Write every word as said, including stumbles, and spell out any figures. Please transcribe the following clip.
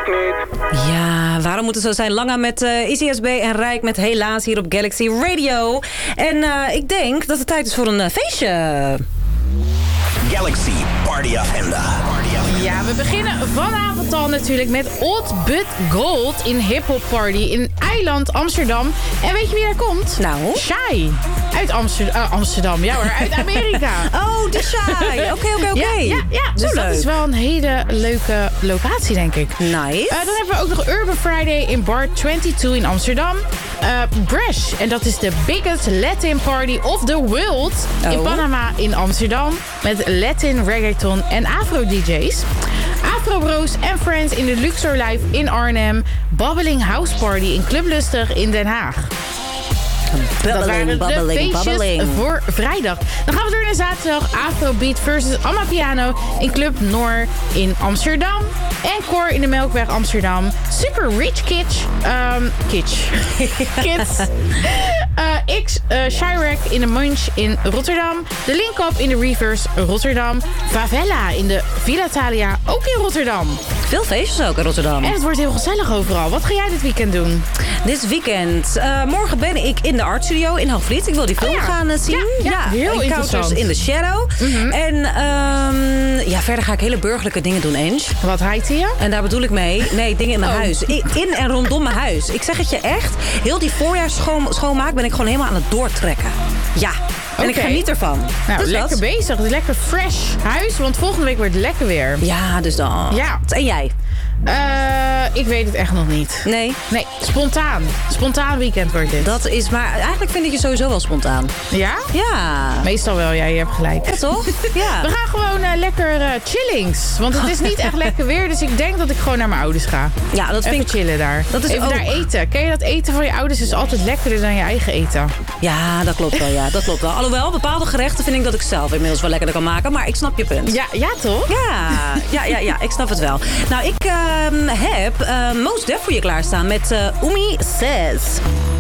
niet. Ja, waarom moet het zo zijn? Lange met uh, Izzy S B en Rijk met Helaas hier op Galaxy Radio. En uh, ik denk dat het tijd is voor een uh, feestje. Galaxy Party Agenda. Ja, we beginnen vanavond al natuurlijk met Odd But Gold in Hip Hop Party in Eiland, Amsterdam. En weet je wie daar komt? Nou? Shy. Uit Amsterdam, uh, Amsterdam, ja hoor, uit Amerika. Oh, de Shy. Oké, oké, oké. Ja, ja, ja. Dus dat dat is wel een hele leuke locatie, denk ik. Nice. Uh, dan hebben we ook nog Urban Friday in Bar tweeëntwintig in Amsterdam. Uh, Brash, en dat is de biggest Latin party of the world oh. in Panama in Amsterdam. Met Latin, reggaeton en afro-D J's. Afro Bros en Friends in de Luxor Live in Arnhem. Babbling House Party in Club Lustig in Den Haag. Dat waren de babbeling, feestjes babbeling. voor vrijdag. Dan gaan we door naar zaterdag. Afrobeat versus Amapiano in Club Noor in Amsterdam. Encore in de Melkweg Amsterdam. Super Rich Kitsch. Um, kitsch. Kids. Uh, X uh, Chirac in de Munch in Rotterdam. De Link Up in de Reverse Rotterdam. Favela in de Villa Thalia ook in Rotterdam. Veel feestjes ook in Rotterdam. En het wordt heel gezellig overal. Wat ga jij dit weekend doen? Dit weekend. Uh, morgen ben ik in de Art Studio in Hoogvliet. Ik wil die film oh ja. gaan uh, zien. Ja, ja, heel Encounters interessant. in the Shadow. Mm-hmm. En um, ja, verder ga ik hele burgerlijke dingen doen, Ange. Wat heet je? En daar bedoel ik mee. Nee, dingen in mijn oh. huis. In, in en rondom mijn huis. Ik zeg het je echt. Heel die voorjaars schoon, schoonmaak ben ik gewoon helemaal aan het doortrekken. Ja. En okay. ik geniet ervan. Nou, dus lekker dat. bezig. Lekker fresh huis. Want volgende week wordt het lekker weer. Ja, dus dan. Ja. En jij? Uh, ik weet het echt nog niet. Nee? Nee, spontaan. Spontaan weekend wordt dit. Dat is, maar eigenlijk vind ik je sowieso wel spontaan. Ja? Ja. Meestal wel, ja, je hebt gelijk. Ja, toch? Ja. We gaan gewoon uh, lekker uh, chillings. Want het is niet echt lekker weer, dus ik denk dat ik gewoon naar mijn ouders ga. Ja, dat Even vind ik... chillen daar. Dat is Even ook... daar eten. Ken je dat eten van je ouders is altijd lekkerder dan je eigen eten? Ja, dat klopt wel, ja. Dat klopt wel. Alhoewel, bepaalde gerechten vind ik dat ik zelf inmiddels wel lekkerder kan maken. Maar ik snap je punt. Ja, ja toch? Ja, ja, ja, ja, ik snap het wel. Nou, ik uh, heb uh, Mos Def voor je klaarstaan met uh, Umi Says.